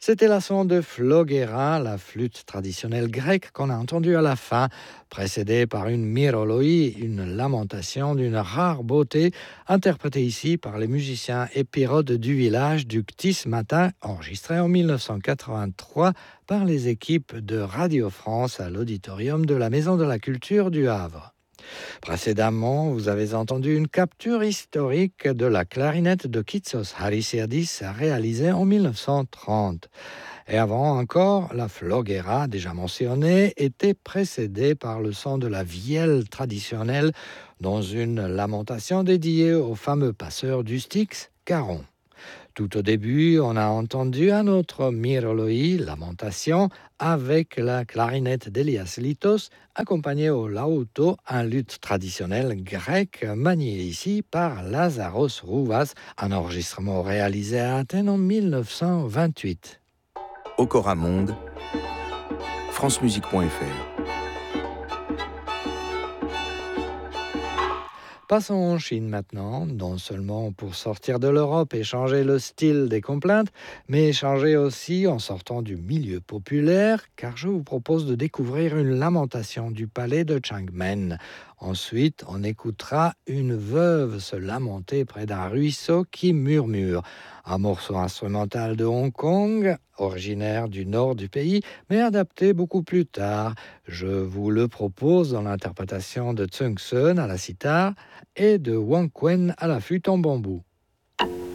C'était la son de Flogera, la flûte traditionnelle grecque qu'on a entendue à la fin, précédée par une myroloi, une lamentation d'une rare beauté, interprétée ici par les musiciens épirodes du village du Ctis Matin, enregistrée en 1983 par les équipes de Radio France à l'auditorium de la Maison de la Culture du Havre. Précédemment, vous avez entendu une capture historique de la clarinette de Kitsos Harisiadis réalisée en 1930. Et avant encore, la flogera, déjà mentionnée, était précédée par le son de la vielle traditionnelle dans une lamentation dédiée au fameux passeur du Styx, Caron. Tout au début, on a entendu un autre myroloi, lamentation, avec la clarinette d'Elias Litos, accompagné au lauto, un luth traditionnel grec manié ici par Lazaros Rouvas, un enregistrement réalisé à Athènes en 1928. Okora Monde, francemusique.fr. Passons en Chine maintenant, non seulement pour sortir de l'Europe et changer le style des complaintes, mais changer aussi en sortant du milieu populaire, car je vous propose de découvrir une lamentation du palais de Changmen. Ensuite, on écoutera une veuve se lamenter près d'un ruisseau qui murmure. Un morceau instrumental de Hong Kong, originaire du nord du pays, mais adapté beaucoup plus tard. Je vous le propose dans l'interprétation de Tsung Sun à la sitar et de Wang Quen à la flûte en bambou.